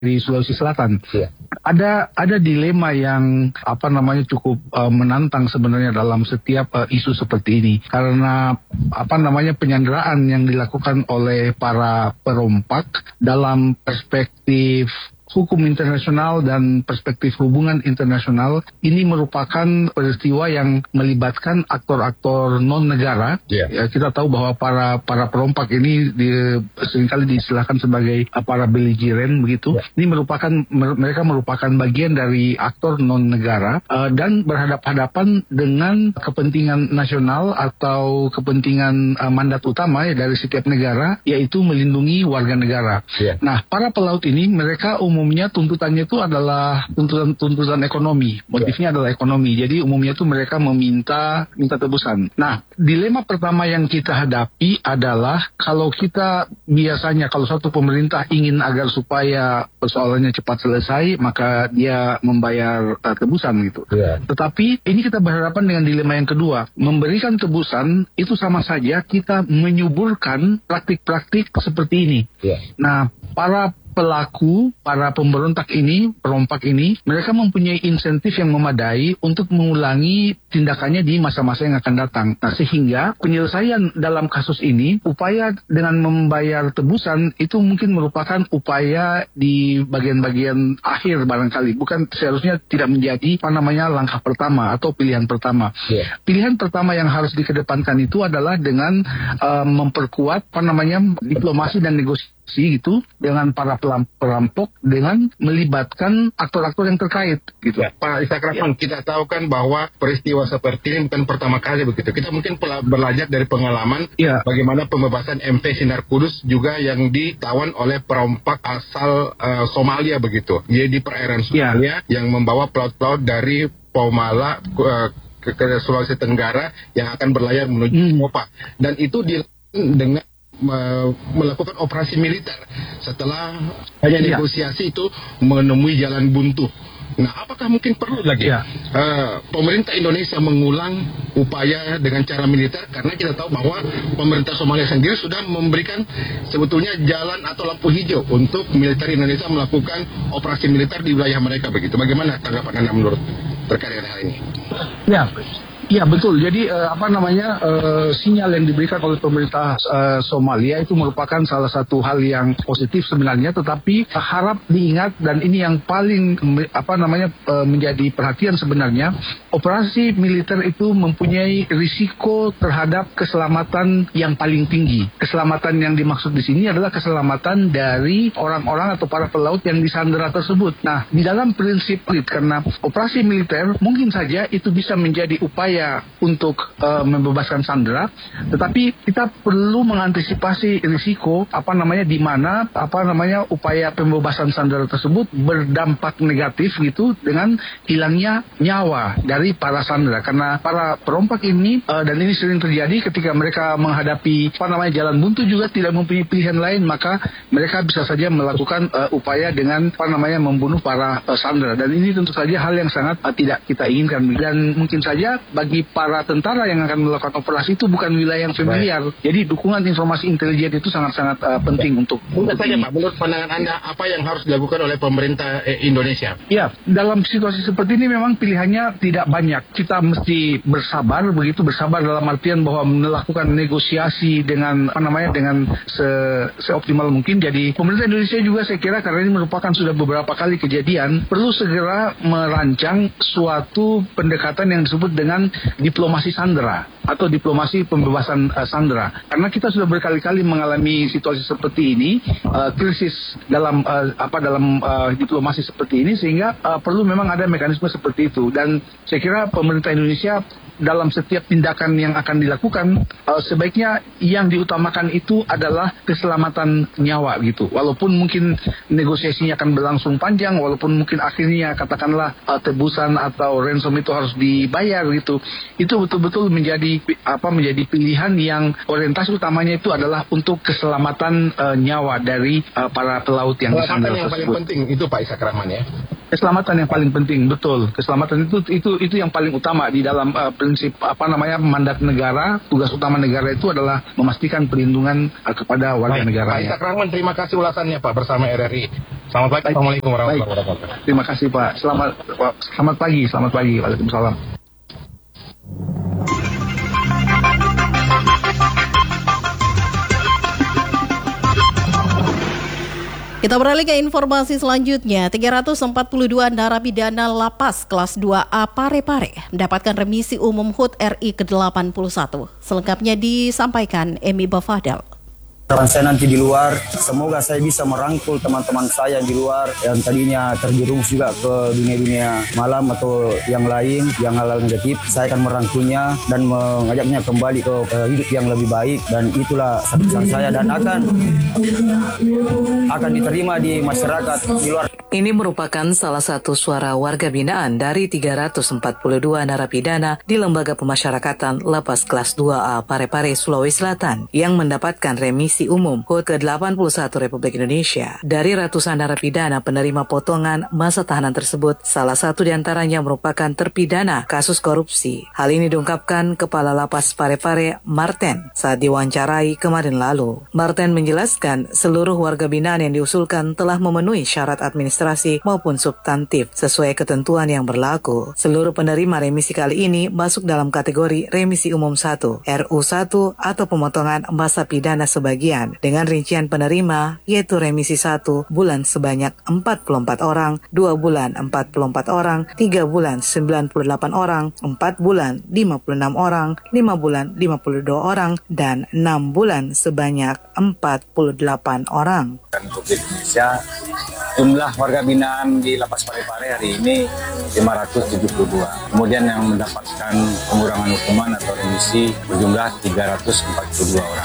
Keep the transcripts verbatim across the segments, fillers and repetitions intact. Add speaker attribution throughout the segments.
Speaker 1: di Sulawesi Selatan.
Speaker 2: Ya.
Speaker 1: Ada ada dilema yang apa namanya cukup uh, menantang sebenarnya dalam setiap uh, isu seperti ini, karena apa namanya penyanderaan yang dilakukan oleh para perompak dalam perspektif hukum internasional dan perspektif hubungan internasional ini merupakan peristiwa yang melibatkan aktor-aktor non negara.
Speaker 2: Yeah.
Speaker 1: Ya, kita tahu bahwa para para perompak ini di, seringkali diistilahkan sebagai uh, para belligerent begitu. Yeah. Ini merupakan mer- mereka merupakan bagian dari aktor non negara uh, dan berhadap-hadapan dengan kepentingan nasional atau kepentingan uh, mandat utama ya, dari setiap negara, yaitu melindungi warga negara.
Speaker 2: Yeah.
Speaker 1: Nah, para pelaut ini mereka umum umumnya tuntutannya itu adalah tuntutan-tuntutan ekonomi. Motifnya ya. adalah ekonomi. Jadi umumnya itu mereka meminta minta tebusan. Nah, dilema pertama yang kita hadapi adalah kalau kita biasanya kalau suatu pemerintah ingin agar supaya persoalannya cepat selesai, maka dia membayar uh, tebusan gitu.
Speaker 2: Ya.
Speaker 1: Tetapi ini kita berhadapan dengan dilema yang kedua. Memberikan tebusan itu sama saja kita menyuburkan praktik-praktik seperti ini.
Speaker 2: Ya.
Speaker 1: Nah, para pelaku, para pemberontak ini, perompak ini, mereka mempunyai insentif yang memadai untuk mengulangi tindakannya di masa-masa yang akan datang. Nah, sehingga penyelesaian dalam kasus ini, upaya dengan membayar tebusan itu mungkin merupakan upaya di bagian-bagian akhir barangkali. Bukan seharusnya tidak menjadi apa namanya langkah pertama atau pilihan pertama.
Speaker 2: Yeah.
Speaker 1: Pilihan pertama yang harus dikedepankan itu adalah dengan uh, memperkuat apa namanya diplomasi dan negosiasi itu dengan para perampok dengan melibatkan aktor-aktor yang terkait gitu.
Speaker 2: Ya, Pak Ishak Rahman, ya. Kita tahu kan bahwa peristiwa seperti ini bukan pertama kali begitu. Kita mungkin belajar dari pengalaman ya. Bagaimana pembebasan M V Sinar Kudus juga yang ditawan oleh perompak asal uh, Somalia begitu. Dia di perairan Somalia ya. Yang membawa pelaut-pelaut dari Pomala uh, ke, ke Sulawesi Tenggara yang akan berlayar menuju hmm. Eropa. Dan itu di dengan melakukan operasi militer setelah hanya ya. negosiasi itu menemui jalan buntu. Nah, apakah mungkin perlu lagi ya. uh, pemerintah Indonesia mengulang upaya dengan cara militer, karena kita tahu bahwa pemerintah Somalia sendiri sudah memberikan sebetulnya jalan atau lampu hijau untuk militer Indonesia melakukan operasi militer di wilayah mereka begitu. Bagaimana tanggapan Anda menurut terkait dengan hal ini?
Speaker 1: Ya. Iya betul. Jadi uh, apa namanya uh, sinyal yang diberikan oleh pemerintah uh, Somalia itu merupakan salah satu hal yang positif sebenarnya. Tetapi uh, harap diingat, dan ini yang paling apa namanya uh, menjadi perhatian sebenarnya, operasi militer itu mempunyai risiko terhadap keselamatan yang paling tinggi. Keselamatan yang dimaksud di sini adalah keselamatan dari orang-orang atau para pelaut yang disandera tersebut. Nah, di dalam prinsip karena operasi militer mungkin saja itu bisa menjadi upaya untuk uh, membebaskan sandera, tetapi kita perlu mengantisipasi risiko apa namanya di mana apa namanya upaya pembebasan sandera tersebut berdampak negatif gitu dengan hilangnya nyawa dari para sandera, karena para perompak ini uh, dan ini sering terjadi ketika mereka menghadapi apa namanya jalan buntu juga tidak mempunyai pilihan lain, maka mereka bisa saja melakukan uh, upaya dengan apa namanya membunuh para uh, sandera, dan ini tentu saja hal yang sangat uh, tidak kita inginkan. Dan mungkin saja bagi bagi para tentara yang akan melakukan operasi itu bukan wilayah yang familiar. Baik. Jadi dukungan informasi intelijen itu sangat-sangat uh, penting Baik. untuk.
Speaker 2: Mungkin saja Pak, menurut pandangan Anda apa yang harus dilakukan oleh pemerintah eh, Indonesia?
Speaker 1: Ya, dalam situasi seperti ini memang pilihannya tidak banyak. Kita mesti bersabar, begitu bersabar dalam artian bahwa melakukan negosiasi dengan apa namanya dengan se seoptimal mungkin. Jadi pemerintah Indonesia juga saya kira karena ini merupakan sudah beberapa kali kejadian, perlu segera merancang suatu pendekatan yang disebut dengan diplomasi sandera atau diplomasi pembebasan uh, sandera, karena kita sudah berkali-kali mengalami situasi seperti ini, uh, krisis dalam uh, apa dalam uh, diplomasi seperti ini, sehingga uh, perlu memang ada mekanisme seperti itu. Dan saya kira pemerintah Indonesia dalam setiap tindakan yang akan dilakukan uh, sebaiknya yang diutamakan itu adalah keselamatan nyawa gitu. Walaupun mungkin negosiasinya akan berlangsung panjang, walaupun mungkin akhirnya katakanlah uh, tebusan atau ransom itu harus dibayar gitu. Itu betul-betul menjadi apa menjadi pilihan yang orientasi utamanya itu adalah untuk keselamatan uh, nyawa dari uh, para pelaut yang disandera tersebut.
Speaker 2: Yang paling penting itu Pak Ishak Rahman ya.
Speaker 1: Keselamatan yang paling penting, betul. Keselamatan itu itu itu yang paling utama di dalam uh, prinsip apa namanya mandat negara. Tugas utama negara itu adalah memastikan perlindungan uh, kepada warga negara.
Speaker 2: Pak Ishak Rahman, terima kasih ulasannya Pak bersama R R I. Selamat pagi. Assalamualaikum warahmatullahi wabarakatuh.
Speaker 1: Terima kasih Pak. Selamat selamat pagi. Selamat pagi. Waalaikumsalam.
Speaker 3: Kita beralih ke informasi selanjutnya. tiga ratus empat puluh dua narapidana lapas kelas dua A Parepare mendapatkan remisi umum H U T R I ke delapan puluh satu. Selengkapnya disampaikan Emi Bafadal.
Speaker 4: Saran saya nanti di luar, semoga saya bisa merangkul teman-teman saya di luar yang tadinya terjerumus juga ke dunia-dunia malam atau yang lain, yang hal-hal negatif. Saya akan merangkulnya dan mengajaknya kembali ke, ke hidup yang lebih baik, dan itulah pesan saya, dan akan akan diterima di masyarakat di luar.
Speaker 5: Ini merupakan salah satu suara warga binaan dari tiga ratus empat puluh dua narapidana di Lembaga Pemasyarakatan Lapas Kelas dua A Parepare, Sulawesi Selatan yang mendapatkan remisi umum H U T ke delapan puluh satu Republik Indonesia. Dari ratusan narapidana penerima potongan masa tahanan tersebut, salah satu diantaranya merupakan terpidana kasus korupsi. Hal ini diungkapkan Kepala Lapas Parepare, Marten, saat diwawancarai kemarin lalu. Marten menjelaskan seluruh warga binaan yang diusulkan telah memenuhi syarat administrasi maupun substantif sesuai ketentuan yang berlaku. Seluruh penerima remisi kali ini masuk dalam kategori remisi umum satu, R U satu atau pemotongan masa pidana sebagian, dengan rincian penerima yaitu remisi satu bulan sebanyak empat puluh empat orang, dua bulan empat puluh empat orang, tiga bulan sembilan puluh delapan orang, empat bulan lima puluh enam orang, lima bulan lima puluh dua orang, dan enam bulan sebanyak empat puluh delapan orang.
Speaker 4: Republik Indonesia, jumlah warga binaan di Lapas Parepare hari ini lima ratus tujuh puluh dua. Kemudian yang mendapatkan pengurangan hukuman atau remisi berjumlah tiga ratus empat puluh dua orang.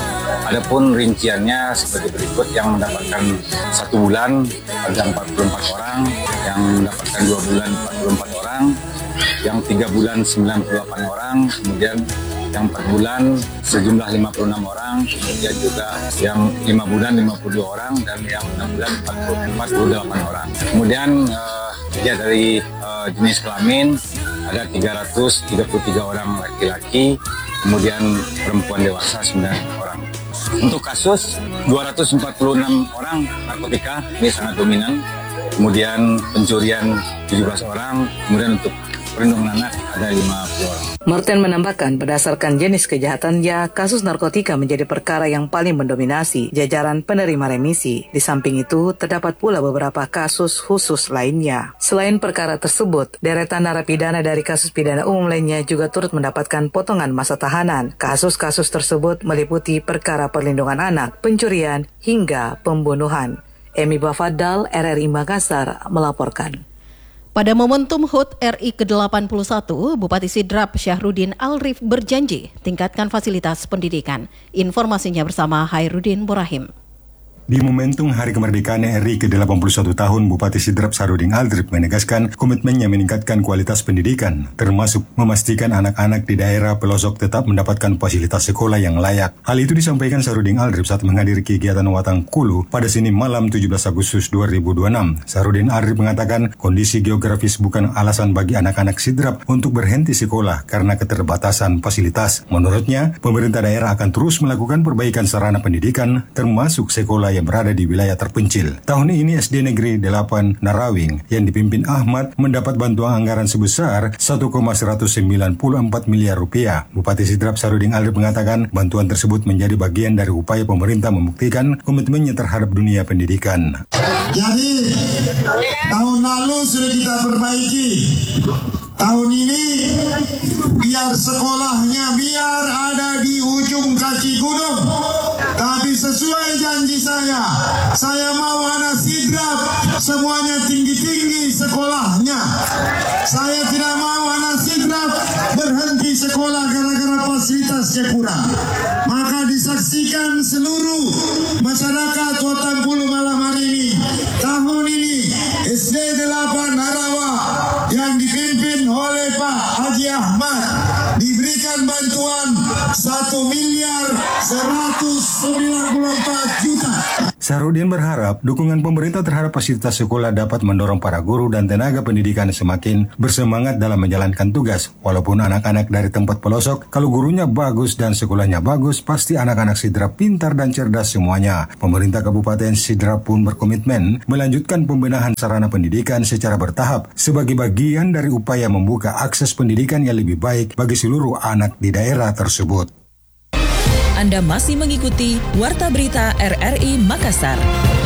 Speaker 4: Adapun rinciannya seperti berikut: yang mendapatkan satu bulan ada empat puluh empat orang, yang mendapatkan dua bulan empat puluh empat orang, yang tiga bulan sembilan puluh delapan orang, kemudian yang empat bulan sejumlah lima puluh enam orang, kemudian juga yang lima bulan lima puluh dua orang, dan yang enam bulan empat puluh delapan orang. Kemudian uh, ya dari uh, jenis kelamin ada tiga ratus tiga puluh tiga orang laki-laki, kemudian perempuan dewasa sembilan orang. Untuk kasus dua ratus empat puluh enam orang narkotika, ini sangat dominan. Kemudian pencurian tujuh belas orang, kemudian untuk perlindungan anak ada lima puluh orang.
Speaker 5: Marten menambahkan berdasarkan jenis kejahatannya, kasus narkotika menjadi perkara yang paling mendominasi jajaran penerima remisi. Di samping itu, terdapat pula beberapa kasus khusus lainnya. Selain perkara tersebut, deretan narapidana dari kasus pidana umum lainnya juga turut mendapatkan potongan masa tahanan. Kasus-kasus tersebut meliputi perkara perlindungan anak, pencurian, hingga pembunuhan. Emi Bafadal, R R I Makassar, melaporkan.
Speaker 3: Pada momentum H U T R I ke delapan puluh satu, Bupati Sidrap Syahrudin Alrif berjanji tingkatkan fasilitas pendidikan. Informasinya bersama Hairudin Burahim.
Speaker 6: Di momentum Hari Kemerdekaan R I ke delapan puluh satu tahun, Bupati Sidrap Syahrudin Alrif menegaskan komitmennya meningkatkan kualitas pendidikan, termasuk memastikan anak-anak di daerah pelosok tetap mendapatkan fasilitas sekolah yang layak. Hal itu disampaikan Syahrudin Alrif saat menghadiri kegiatan Watang Kulu pada Senin malam tujuh belas Agustus dua ribu dua puluh enam. Syahrudin Alrif mengatakan kondisi geografis bukan alasan bagi anak-anak Sidrap untuk berhenti sekolah karena keterbatasan fasilitas. Menurutnya, pemerintah daerah akan terus melakukan perbaikan sarana pendidikan, termasuk sekolah yang berada di wilayah terpencil. Tahun ini S D Negeri delapan Narawing yang dipimpin Ahmad mendapat bantuan anggaran sebesar satu koma seratus sembilan puluh empat miliar rupiah. Bupati Sidrap Syahrudin Alrif mengatakan bantuan tersebut menjadi bagian dari upaya pemerintah membuktikan komitmennya terhadap dunia pendidikan.
Speaker 7: Jadi tahun lalu sudah kita perbaiki. Tahun ini biar sekolahnya biar ada di ujung kaki gunung, tapi sesuai janji saya, saya mau anak Sidrap semuanya tinggi-tinggi sekolahnya. Saya tidak mau anak Sidrap berhenti sekolah gara-gara fasilitasnya kurang. Maka disaksikan seluruh masyarakat Watang Kulu malam hari ini. Tahun ini S D delapan Narawa yang dipimpin oleh Pak Haji Ahmad diberikan bantuan satu miliar seratus sembilan puluh empat juta.
Speaker 6: Sahrudin berharap dukungan pemerintah terhadap fasilitas sekolah dapat mendorong para guru dan tenaga pendidikan semakin bersemangat dalam menjalankan tugas. Walaupun anak-anak dari tempat pelosok, kalau gurunya bagus dan sekolahnya bagus, pasti anak-anak Sidrap pintar dan cerdas semuanya. Pemerintah Kabupaten Sidrap pun berkomitmen melanjutkan pembenahan sarana pendidikan secara bertahap sebagai bagian dari upaya membuka akses pendidikan yang lebih baik bagi seluruh anak di daerah tersebut.
Speaker 8: Anda masih mengikuti Warta Berita R R I Makassar.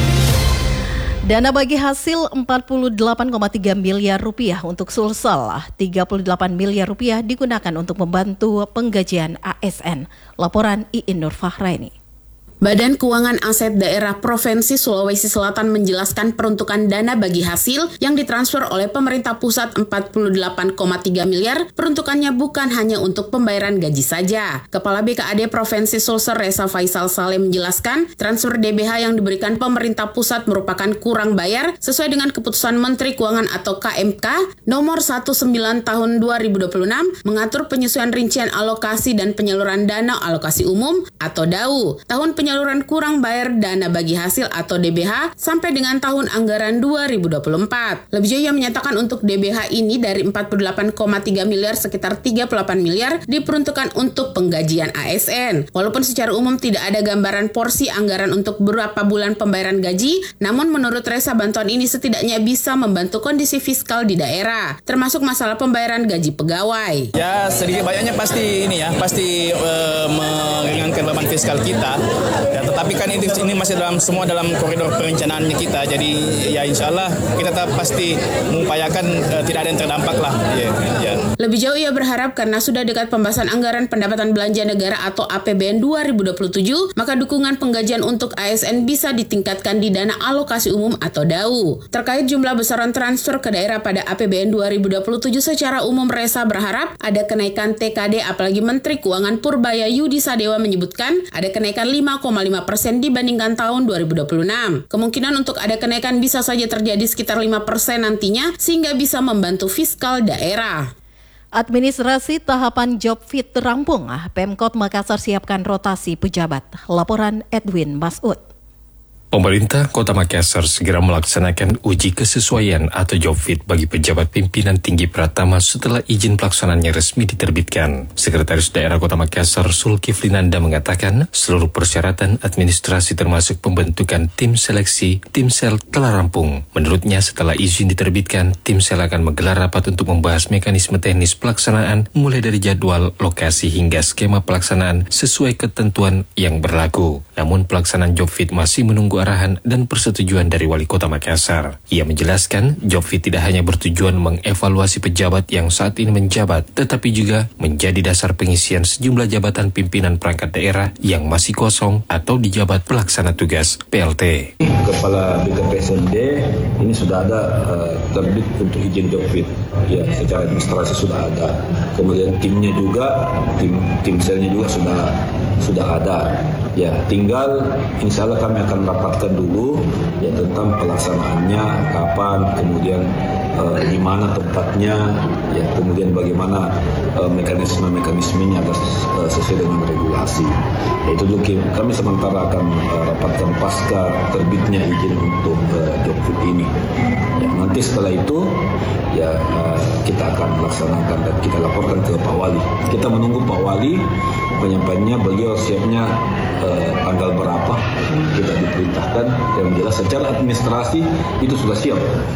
Speaker 3: Dana bagi hasil empat puluh delapan koma tiga miliar rupiah untuk Sulsel, tiga puluh delapan miliar rupiah digunakan untuk membantu penggajian A S N. Laporan Iin Nur Fahraini.
Speaker 9: Badan Keuangan Aset Daerah Provinsi Sulawesi Selatan menjelaskan peruntukan dana bagi hasil yang ditransfer oleh pemerintah pusat empat puluh delapan koma tiga miliar, peruntukannya bukan hanya untuk pembayaran gaji saja. Kepala B K A D Provinsi Sulsel Reza Faisal Saleh menjelaskan, transfer D B H yang diberikan pemerintah pusat merupakan kurang bayar sesuai dengan keputusan Menteri Keuangan atau K M K nomor sembilan belas tahun dua ribu dua puluh enam mengatur penyesuaian rincian alokasi dan penyaluran dana alokasi umum atau D A U tahun penyaluran penyaluran kurang bayar dana bagi hasil atau D B H sampai dengan tahun anggaran dua ribu dua puluh empat. Lebih jauh ia menyatakan untuk D B H ini dari empat puluh delapan koma tiga miliar sekitar tiga puluh delapan miliar diperuntukkan untuk penggajian A S N. Walaupun secara umum tidak ada gambaran porsi anggaran untuk berapa bulan pembayaran gaji, namun menurut Reza bantuan ini setidaknya bisa membantu kondisi fiskal di daerah, termasuk masalah pembayaran gaji pegawai.
Speaker 10: Ya sedikit banyaknya pasti ini ya, pasti uh, meringankan beban fiskal kita. Ya, tetapi kan ini, ini masih dalam semua dalam koridor perencanaannya kita. Jadi ya insya Allah kita tetap pasti mengupayakan uh, tidak ada yang terdampak lah. Ya, ya.
Speaker 9: Lebih jauh ia berharap karena sudah dekat pembahasan anggaran pendapatan belanja negara atau A P B N dua ribu dua puluh tujuh, maka dukungan penggajian untuk A S N bisa ditingkatkan di dana alokasi umum atau D A U. Terkait jumlah besaran transfer ke daerah pada A P B N dua ribu dua puluh tujuh secara umum Reza berharap ada kenaikan T K D, apalagi Menteri Keuangan Purbaya Yudi Sadewa menyebutkan ada kenaikan lima koma lima persen dibandingkan tahun dua ribu dua puluh enam. Kemungkinan untuk ada kenaikan bisa saja terjadi sekitar lima persen nantinya sehingga bisa membantu fiskal daerah.
Speaker 3: Administrasi tahapan Job Fit rampung, Pemkot Makassar siapkan rotasi pejabat. Laporan Edwin Masud.
Speaker 11: Pemerintah Kota Makassar segera melaksanakan uji kesesuaian atau job fit bagi pejabat pimpinan tinggi Pratama setelah izin pelaksanaannya resmi diterbitkan. Sekretaris Daerah Kota Makassar Zulkifli Nanda mengatakan seluruh persyaratan administrasi termasuk pembentukan tim seleksi tim sel telah rampung. Menurutnya setelah izin diterbitkan, tim sel akan menggelar rapat untuk membahas mekanisme teknis pelaksanaan mulai dari jadwal, lokasi hingga skema pelaksanaan sesuai ketentuan yang berlaku. Namun pelaksanaan job fit masih menunggu arahan dan persetujuan dari Wali Kota Makassar. Ia menjelaskan, job fit tidak hanya bertujuan mengevaluasi pejabat yang saat ini menjabat, tetapi juga menjadi dasar pengisian sejumlah jabatan pimpinan perangkat daerah yang masih kosong atau dijabat pelaksana tugas P L T.
Speaker 12: Kepala B K P S N D ini sudah ada uh, terbit untuk izin job fit. Ya, secara administrasi sudah ada. Kemudian timnya juga, tim tim selnya juga sudah sudah ada. Ya, tinggal insya Allah kami akan rapatkan dulu ya tentang pelaksanaannya, kapan, kemudian uh, di mana tempatnya, ya kemudian bagaimana uh, mekanisme-mekanismenya atas uh, sesuai dengan regulasi. Ya, itu dulu kami sementara akan uh, rapatkan pasca terbitnya izin untuk uh, job fit ini. Ya, nanti setelah itu ya uh, kita akan melaksanakan dan kita laporkan ke Pak Wali. Kita menunggu Pak Wali penyampaiannya, beliau siapnya uh, tanggal berapa kita diperintahkan, yang jelas secara administrasi itu sudah siap.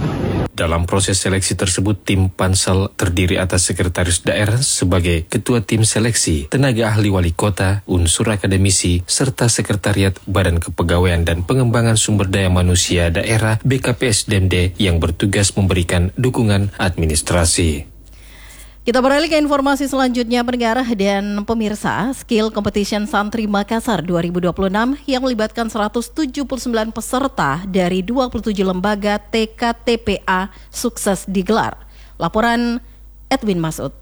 Speaker 11: Dalam proses seleksi tersebut, tim pansel terdiri atas sekretaris daerah sebagai ketua tim seleksi, tenaga ahli wali kota, unsur akademisi, serta sekretariat Badan Kepegawaian dan Pengembangan Sumber Daya Manusia Daerah B K P S D M D yang bertugas memberikan dukungan administrasi.
Speaker 3: Kita beralih ke informasi selanjutnya, pendengar dan pemirsa. Skill Competition Santri Makassar dua ribu dua puluh enam yang melibatkan seratus tujuh puluh sembilan peserta dari dua puluh tujuh lembaga T K T P A sukses digelar. Laporan Edwin Masud.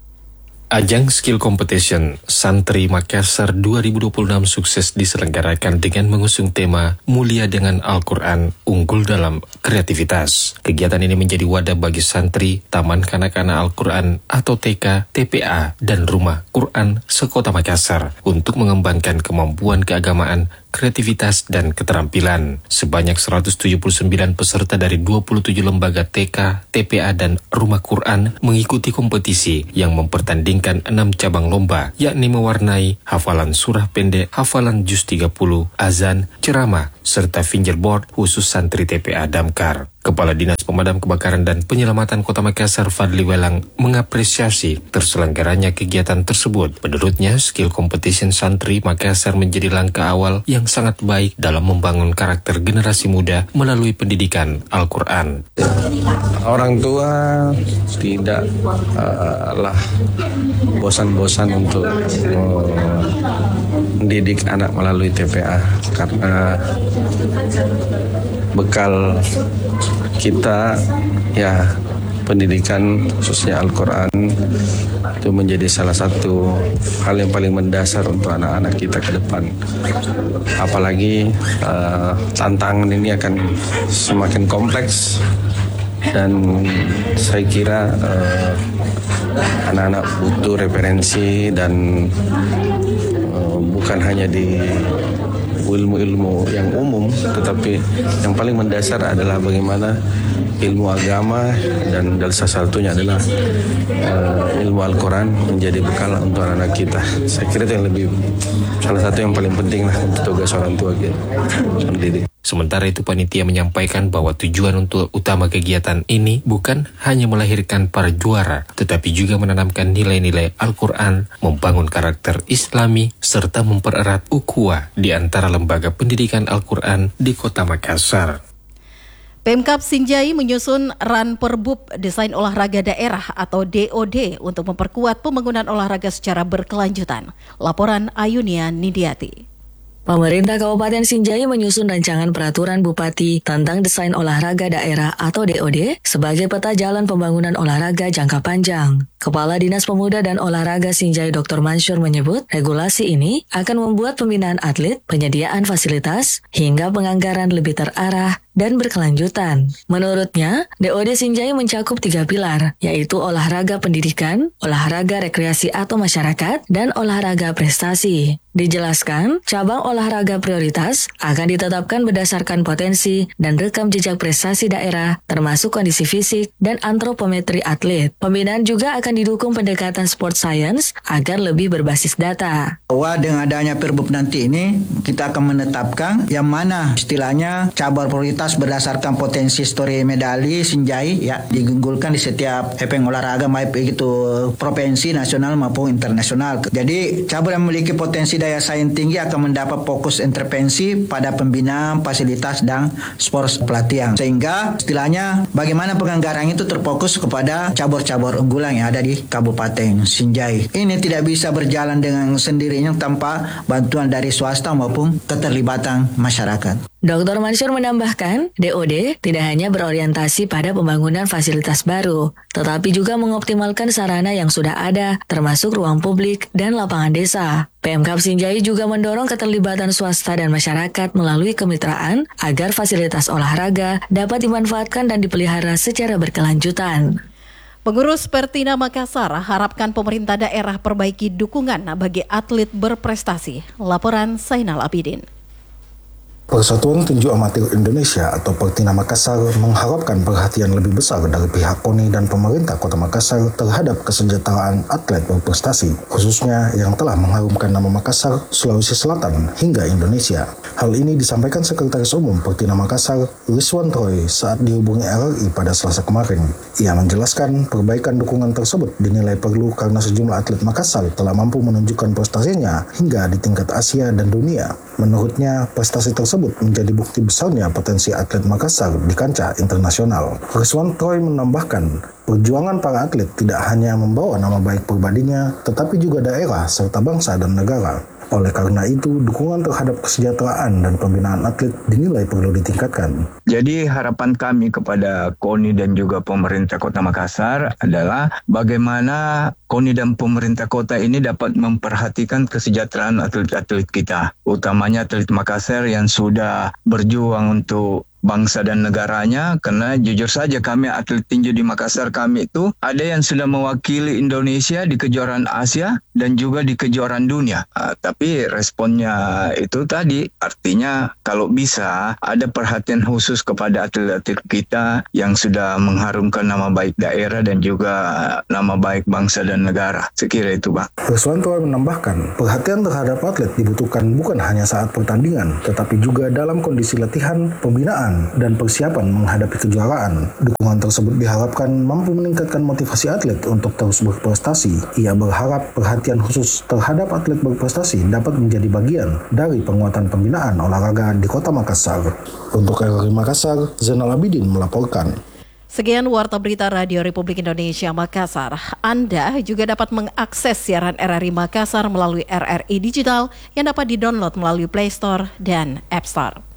Speaker 11: Ajang Skill Competition Santri Makassar dua ribu dua puluh enam sukses diselenggarakan dengan mengusung tema Mulia dengan Al-Quran, Unggul dalam Kreativitas. Kegiatan ini menjadi wadah bagi santri Taman Kanak-Kanak Al-Quran atau T K T P A dan Rumah Quran sekota Makassar untuk mengembangkan kemampuan keagamaan, kreativitas, dan keterampilan. Sebanyak seratus tujuh puluh sembilan peserta dari dua puluh tujuh lembaga T K, T P A, dan Rumah Quran mengikuti kompetisi yang mempertandingkan enam cabang lomba, yakni mewarnai, hafalan surah pendek, hafalan juz tiga puluh, azan, ceramah, serta fingerboard khusus santri T P A Damkar. Kepala Dinas Pemadam Kebakaran dan Penyelamatan Kota Makassar, Fadli Welang, mengapresiasi terselenggaranya kegiatan tersebut. Menurutnya, skill competition santri Makassar menjadi langkah awal yang sangat baik dalam membangun karakter generasi muda melalui pendidikan Al-Quran.
Speaker 13: Orang tua tidak uh, lah bosan-bosan untuk uh, mendidik anak melalui T P A karena bekal kita ya pendidikan khususnya Al-Quran itu menjadi salah satu hal yang paling mendasar untuk anak-anak kita ke depan. Apalagi uh, tantangan ini akan semakin kompleks dan saya kira uh, anak-anak butuh referensi dan uh, bukan hanya di ilmu-ilmu yang umum, tetapi yang paling mendasar adalah bagaimana ilmu agama, dan salah satunya adalah uh, ilmu Al-Quran menjadi bekal untuk anak kita. Saya kira itu yang lebih salah satu yang paling penting lah untuk tugas orang tua kita mendidik.
Speaker 11: Sementara itu, panitia menyampaikan bahwa tujuan untuk utama kegiatan ini bukan hanya melahirkan para juara, tetapi juga menanamkan nilai-nilai Al-Quran, membangun karakter Islami, serta mempererat ukhuwah di antara lembaga pendidikan Al-Quran di Kota Makassar.
Speaker 3: Pemkab Sinjai menyusun Ranperbub Desain Olahraga Daerah atau D O D untuk memperkuat pembangunan olahraga secara berkelanjutan. Laporan Ayunia Nidiati.
Speaker 5: Pemerintah Kabupaten Sinjai menyusun rancangan peraturan Bupati tentang desain olahraga daerah atau D O D sebagai peta jalan pembangunan olahraga jangka panjang. Kepala Dinas Pemuda dan Olahraga Sinjai Doktor Mansur menyebut regulasi ini akan membuat pembinaan atlet, penyediaan fasilitas, hingga penganggaran lebih terarah dan berkelanjutan. Menurutnya, D O D Sinjai mencakup tiga pilar, yaitu olahraga pendidikan, olahraga rekreasi atau masyarakat, dan olahraga prestasi. Dijelaskan, cabang olahraga prioritas akan ditetapkan berdasarkan potensi dan rekam jejak prestasi daerah, termasuk kondisi fisik dan antropometri atlet. Pembinaan juga akan didukung pendekatan sport science agar lebih berbasis data.
Speaker 14: Bahwa dengan adanya Perbub nanti ini, kita akan menetapkan yang mana istilahnya cabang prioritas berdasarkan potensi histori medali Sinjai ya digunggulkan di setiap event olahraga baik itu provinsi, nasional maupun internasional. Jadi cabang yang memiliki potensi daya saing tinggi akan mendapat fokus intervensi pada pembinaan, fasilitas, dan sport pelatihan. Sehingga istilahnya bagaimana penganggaran itu terfokus kepada cabur-cabur unggulan yang ada di Kabupaten Sinjai. Ini tidak bisa berjalan dengan sendirinya tanpa bantuan dari swasta maupun keterlibatan masyarakat.
Speaker 5: Doktor Mansur menambahkan, D O D tidak hanya berorientasi pada pembangunan fasilitas baru, tetapi juga mengoptimalkan sarana yang sudah ada, termasuk ruang publik dan lapangan desa. Pemkab Sinjai juga mendorong keterlibatan swasta dan masyarakat melalui kemitraan agar fasilitas olahraga dapat dimanfaatkan dan dipelihara secara berkelanjutan.
Speaker 3: Pengurus Pertina Makassar harapkan pemerintah daerah perbaiki dukungan bagi atlet berprestasi. Laporan Zainal Abidin.
Speaker 15: Persatuan Tinju Amatir Indonesia atau Pertina Makassar mengharapkan perhatian lebih besar dari pihak K O N I dan pemerintah Kota Makassar terhadap kesejahteraan atlet berprestasi, khususnya yang telah mengharumkan nama Makassar, Sulawesi Selatan, hingga Indonesia. Hal ini disampaikan Sekretaris Umum Pertina Makassar, Rizwan Troy, saat dihubungi R R I pada Selasa kemarin. Ia menjelaskan perbaikan dukungan tersebut dinilai perlu karena sejumlah atlet Makassar telah mampu menunjukkan prestasinya hingga di tingkat Asia dan dunia. Menurutnya, prestasi tersebut menjadi bukti besarnya potensi atlet Makassar di kancah internasional. Rizwan Troy menambahkan, perjuangan para atlet tidak hanya membawa nama baik pribadinya, tetapi juga daerah serta bangsa dan negara. Oleh karena itu, dukungan terhadap kesejahteraan dan pembinaan atlet dinilai perlu ditingkatkan.
Speaker 16: Jadi harapan kami kepada K O N I dan juga pemerintah Kota Makassar adalah bagaimana KONI dan pemerintah kota ini dapat memperhatikan kesejahteraan atlet-atlet kita, utamanya atlet Makassar yang sudah berjuang untuk bangsa dan negaranya, karena jujur saja kami atlet tinju di Makassar kami itu ada yang sudah mewakili Indonesia di kejuaraan Asia dan juga di kejuaraan dunia. Uh, tapi responnya itu tadi, artinya kalau bisa ada perhatian khusus kepada atlet-atlet kita yang sudah mengharumkan nama baik daerah dan juga nama baik bangsa dan negara. Sekira itu, Bang.
Speaker 15: Ruswanto menambahkan, perhatian terhadap atlet dibutuhkan bukan hanya saat pertandingan, tetapi juga dalam kondisi latihan, pembinaan, dan persiapan menghadapi kejuaraan. Dukungan tersebut diharapkan mampu meningkatkan motivasi atlet untuk terus berprestasi. Ia berharap perhatian khusus terhadap atlet berprestasi dapat menjadi bagian dari penguatan pembinaan olahraga di Kota Makassar. Untuk R R I Makassar, Zainal Abidin melaporkan.
Speaker 3: Sekian Warta Berita Radio Republik Indonesia Makassar. Anda juga dapat mengakses siaran R R I Makassar melalui R R I Digital yang dapat didownload melalui Play Store dan App Store.